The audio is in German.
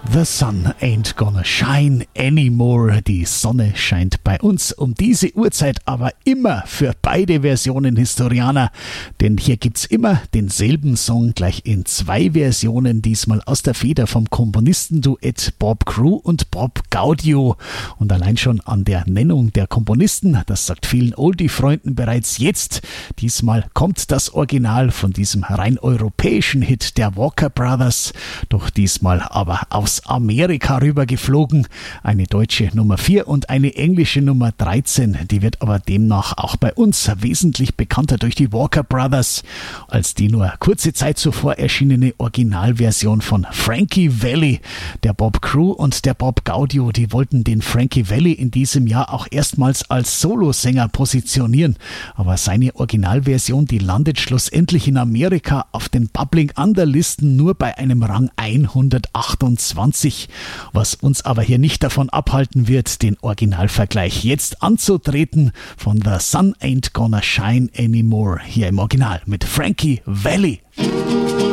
The sun ain't gonna shine anymore. Die Sonne scheint bei uns um diese Uhrzeit aber immer für beide Versionen Historianer. Denn hier gibt's immer denselben Song gleich in 2 Versionen, diesmal aus der Feder vom Komponistenduett Bob Crew und Bob Gaudio. Und allein schon an der Nennung der Komponisten, das sagt vielen Oldie-Freunden bereits jetzt, diesmal kommt das Original von diesem rein europäischen Hit der Walker Brothers, doch diesmal aber aus Amerika rübergeflogen. Eine deutsche Nummer 4 und eine englische Nummer 13. Die wird aber demnach auch bei uns wesentlich bekannter durch die Walker Brothers als die nur kurze Zeit zuvor erschienene Originalversion von Frankie Valli. Der Bob Crew und der Bob Gaudio, die wollten den Frankie Valli in diesem Jahr auch erstmals als Solosänger positionieren. Aber seine Originalversion, die landet schlussendlich in Amerika auf den Bubbling Under Listen nur bei einem Rang 128. Was uns aber hier nicht davon abhalten wird, den Originalvergleich jetzt anzutreten von The Sun Ain't Gonna Shine Anymore, hier im Original mit Frankie Valli.